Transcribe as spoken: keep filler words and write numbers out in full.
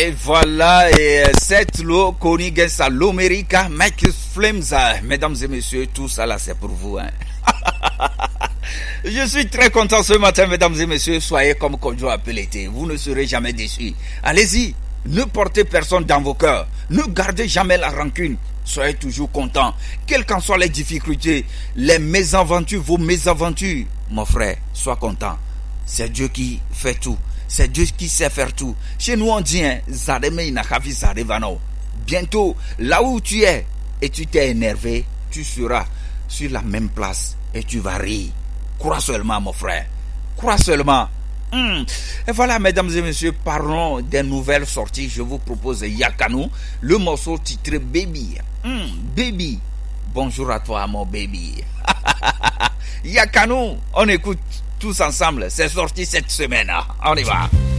Et voilà, et cette loi connue à l'Amérique, Mike Flames, mesdames et messieurs, tout ça là c'est pour vous. Hein. Je suis très content ce matin, mesdames et messieurs, soyez comme Kojo Appelete, vous ne serez jamais déçus. Allez-y, ne portez personne dans vos cœurs, ne gardez jamais la rancune, soyez toujours contents, quelles qu'en soient les difficultés, les mésaventures, vos mésaventures, mon frère, sois content, c'est Dieu qui fait tout. C'est Dieu qui sait faire tout. Chez nous, on dit, hein, bientôt, là où tu es, et tu t'es énervé, tu seras sur la même place et tu vas rire. Crois seulement, mon frère. Crois seulement. Hum. Et voilà, mesdames et messieurs, parlons des nouvelles sorties. Je vous propose Yakano, le morceau titré Baby. Hum, Baby. Bonjour à toi, mon baby. Yakano, on écoute tous ensemble. C'est sorti cette semaine. On y va.